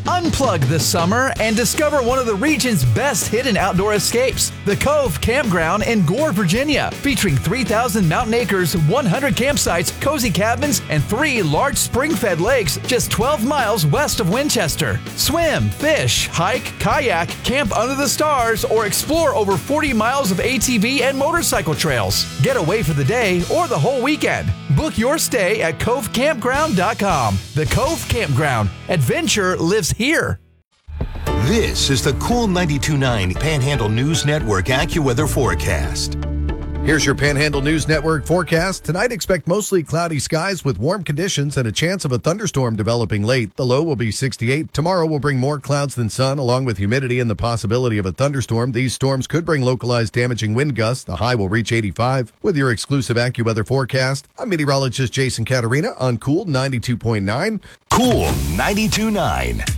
Unplug this summer and discover one of the region's best hidden outdoor escapes, the Cove Campground in Gore, Virginia, featuring 3,000 mountain acres, 100 campsites, cozy cabins, and 3 large spring-fed lakes just 12 miles west of Winchester. Swim, fish, hike, kayak, camp under the stars, or explore over 40 miles of ATV and motorcycle trails. Get away for the day or the whole weekend. Book your stay at covecampground.com. The Cove Campground. Adventure lives here. This is the Cool 92.9 Panhandle News Network AccuWeather forecast. Here's your Panhandle News Network forecast. Tonight, expect mostly cloudy skies with warm conditions and a chance of a thunderstorm developing late. The low will be 68. Tomorrow will bring more clouds than sun, along with humidity and the possibility of a thunderstorm. These storms could bring localized damaging wind gusts. The high will reach 85. With your exclusive AccuWeather forecast, I'm meteorologist Jason Caterina on Cool 92.9. Cool 92.9.